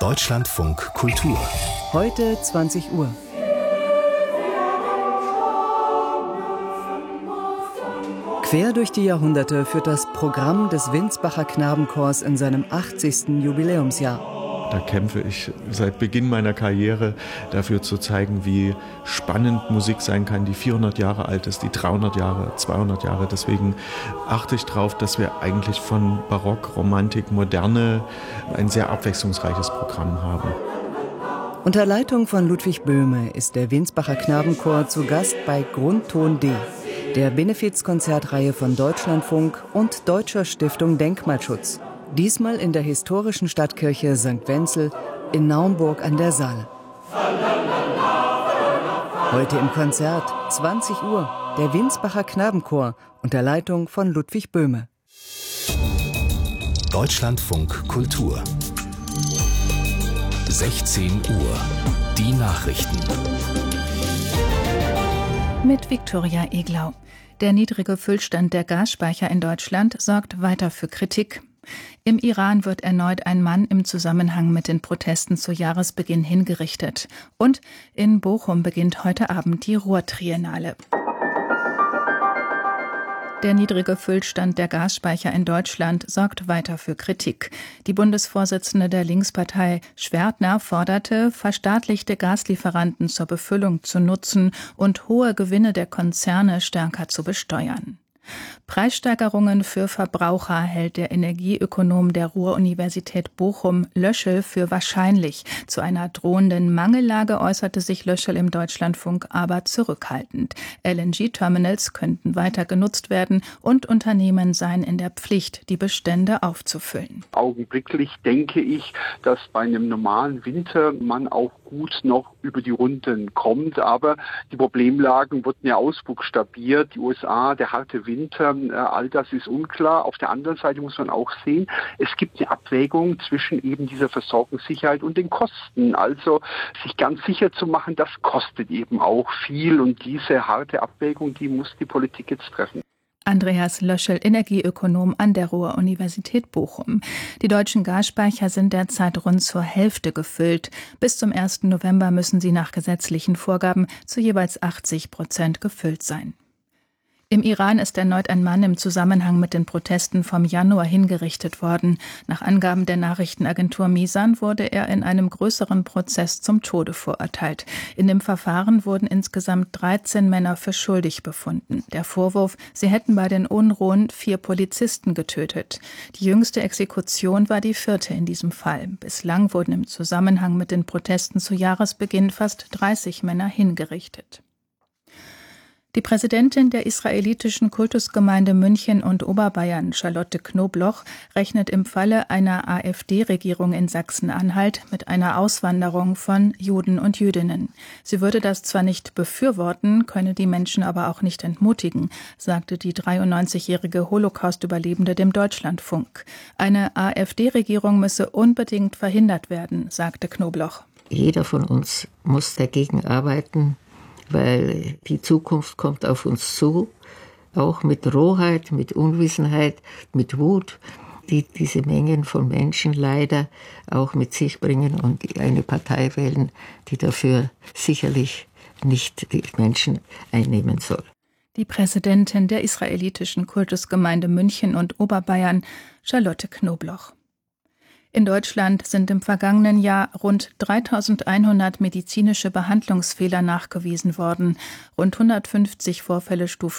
Deutschlandfunk Kultur. Heute 20 Uhr. Quer durch die Jahrhunderte führt das Programm des Winsbacher Knabenchors in seinem 80. Jubiläumsjahr. Da kämpfe ich seit Beginn meiner Karriere dafür zu zeigen, wie spannend Musik sein kann, die 400 Jahre alt ist, die 300 Jahre, 200 Jahre. Deswegen achte ich darauf, dass wir eigentlich von Barock, Romantik, Moderne ein sehr abwechslungsreiches Programm haben. Unter Leitung von Ludwig Böhme ist der Winsbacher Knabenchor zu Gast bei Grundton D, der Benefizkonzertreihe von Deutschlandfunk und Deutscher Stiftung Denkmalschutz. Diesmal in der historischen Stadtkirche St. Wenzel in Naumburg an der Saale. Heute im Konzert, 20 Uhr, der Winsbacher Knabenchor unter Leitung von Ludwig Böhme. Deutschlandfunk Kultur. 16 Uhr. Die Nachrichten. Mit Viktoria Eglau. Der niedrige Füllstand der Gasspeicher in Deutschland sorgt weiter für Kritik. Im Iran wird erneut ein Mann im Zusammenhang mit den Protesten zu Jahresbeginn hingerichtet. Und in Bochum beginnt heute Abend die Ruhrtriennale. Der niedrige Füllstand der Gasspeicher in Deutschland sorgt weiter für Kritik. Die Bundesvorsitzende der Linkspartei Schwertner forderte, verstaatlichte Gaslieferanten zur Befüllung zu nutzen und hohe Gewinne der Konzerne stärker zu besteuern. Preissteigerungen für Verbraucher hält der Energieökonom der Ruhr-Universität Bochum Löschel für wahrscheinlich. Zu einer drohenden Mangellage äußerte sich Löschel im Deutschlandfunk aber zurückhaltend. LNG-Terminals könnten weiter genutzt werden und Unternehmen seien in der Pflicht, die Bestände aufzufüllen. Augenblicklich denke ich, dass bei einem normalen Winter man auch gut noch über die Runden kommt, aber die Problemlagen wurden ja ausbuchstabiert. Die USA, der harte Winter, all das ist unklar. Auf der anderen Seite muss man auch sehen, es gibt eine Abwägung zwischen eben dieser Versorgungssicherheit und den Kosten. Also sich ganz sicher zu machen, das kostet eben auch viel und diese harte Abwägung, die muss die Politik jetzt treffen. Andreas Löschel, Energieökonom an der Ruhr-Universität Bochum. Die deutschen Gasspeicher sind derzeit rund zur Hälfte gefüllt. Bis zum 1. November müssen sie nach gesetzlichen Vorgaben zu jeweils 80% gefüllt sein. Im Iran ist erneut ein Mann im Zusammenhang mit den Protesten vom Januar hingerichtet worden. Nach Angaben der Nachrichtenagentur Misan wurde er in einem größeren Prozess zum Tode verurteilt. In dem Verfahren wurden insgesamt 13 Männer für schuldig befunden. Der Vorwurf, sie hätten bei den Unruhen 4 Polizisten getötet. Die jüngste Exekution war die 4. in diesem Fall. Bislang wurden im Zusammenhang mit den Protesten zu Jahresbeginn fast 30 Männer hingerichtet. Die Präsidentin der israelitischen Kultusgemeinde München und Oberbayern, Charlotte Knobloch, rechnet im Falle einer AfD-Regierung in Sachsen-Anhalt mit einer Auswanderung von Juden und Jüdinnen. Sie würde das zwar nicht befürworten, könne die Menschen aber auch nicht entmutigen, sagte die 93-jährige Holocaust-Überlebende dem Deutschlandfunk. Eine AfD-Regierung müsse unbedingt verhindert werden, sagte Knobloch. Jeder von uns muss dagegen arbeiten, weil die Zukunft kommt auf uns zu, auch mit Rohheit, mit Unwissenheit, mit Wut, die diese Mengen von Menschen leider auch mit sich bringen und eine Partei wählen, die dafür sicherlich nicht die Menschen einnehmen soll. Die Präsidentin der israelitischen Kultusgemeinde München und Oberbayern, Charlotte Knobloch. In Deutschland sind im vergangenen Jahr rund 3.100 medizinische Behandlungsfehler nachgewiesen worden. Rund 150 Vorfälle